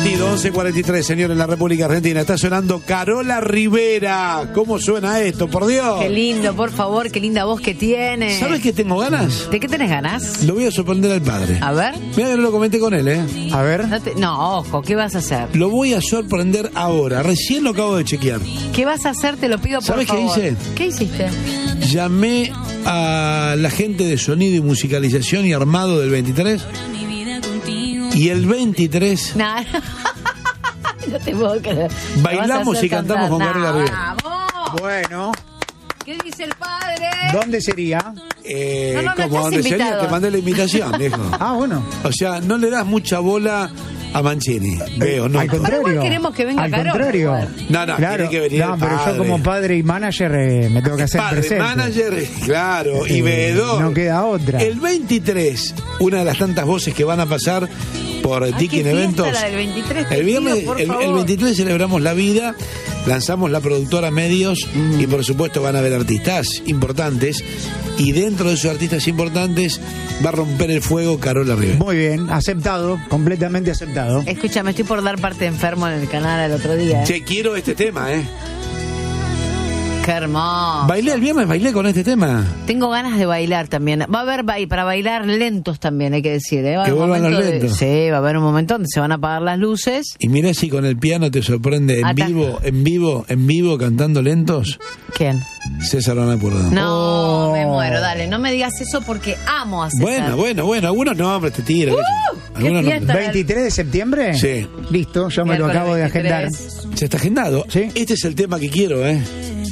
Sonido 11:43, señor, en la República Argentina. Está sonando Carola Rivera. ¿Cómo suena esto, por Dios? Qué lindo, por favor, qué linda voz que tiene. ¿Sabes qué tengo ganas? ¿De qué tenés ganas? Lo voy a sorprender al padre. A ver. Mira que no lo comenté con él, ¿eh? A ver. No, ojo, ¿qué vas a hacer? Lo voy a sorprender ahora. Recién lo acabo de chequear. ¿Qué vas a hacer? Te lo pido, por ¿Sabes qué favor. hice? ¿Qué hiciste? Llamé a la gente de sonido y musicalización y armado del 23. Y el 23 No, no te puedo creer. bailamos y cantamos con Carola Rivera. ¡Vamos! Bueno, ¿Qué dice el padre? ¿dónde sería? No, no ¿Cómo? estás ¿Dónde sería? invitado. Te mandé la invitación, viejo. Ah, bueno. O sea, no le das mucha bola a Mancini. Veo, no. Al contrario. igual queremos que venga Al Carola, contrario. igual. No, Claro. tiene que venir No, el pero padre. yo como padre y manager me tengo que hacer Padre, presente. manager, claro, y veedor. No queda otra. El 23, una de las tantas voces que van a pasar por Ay, Tiki qué en fiesta Eventos. la del 23, te el viernes, pido, por el favor. 23 celebramos la vida, lanzamos la productora Medios y por supuesto van a haber artistas importantes. Y dentro de esos artistas importantes va a romper el fuego Carola Rivera. Muy bien, aceptado, completamente aceptado. Escúchame, estoy por dar parte de enfermo en el canal el otro día. Che, quiero este tema, ¿eh? Qué hermoso. Bailé el viernes, bailé con este tema. Tengo ganas de bailar también. Va a haber para bailar lentos también, hay que decir. Va a haber Que un vuelvan los momento lentos. sí, va a haber un momento donde se van a apagar las luces. Y mirá si con el piano te sorprende en vivo, cantando lentos, ¿Quién? César Van Apurdo. No, Oh. me muero. Dale, no me digas eso porque amo a César. Bueno, algunos nombres te tiran. Algunos fiesta. nombres. 23 de septiembre. Sí. Listo, yo me lo Miércoles acabo de 23. agendar. Ya está agendado. Sí. Este es el tema que quiero, ¿eh?